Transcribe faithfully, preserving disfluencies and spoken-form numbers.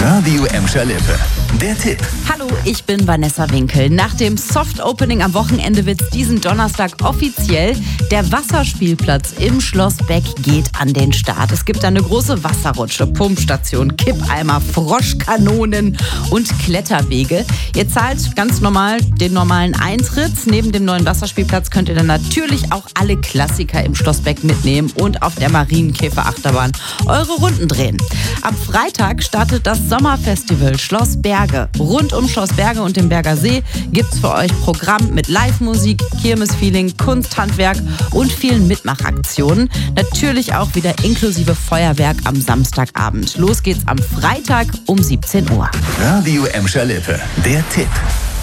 Radio Emscher Lippe. Der Tipp. Hallo, ich bin Vanessa Winkel. Nach dem Soft-Opening am Wochenende wird es diesen Donnerstag offiziell. Der Wasserspielplatz im Schloss Beck geht an den Start. Es gibt da eine große Wasserrutsche, Pumpstation, Kippeimer, Froschkanonen und Kletterwege. Ihr zahlt ganz normal den normalen Eintritt. Neben dem neuen Wasserspielplatz könnt ihr dann natürlich auch alle Klassiker im Schloss Beck mitnehmen und auf der Marienkäfer-Achterbahn eure Runden drehen. Am Freitag startet das Sommerfestival Schloss Berge. Rund um Schloss Berge und den Berger See gibt's für euch Programm mit Live-Musik, Kirmesfeeling, Kunsthandwerk und vielen Mitmachaktionen. Natürlich auch wieder inklusive Feuerwerk am Samstagabend. Los geht's am Freitag um siebzehn Uhr. Radio Emscher Lippe. Der Tipp.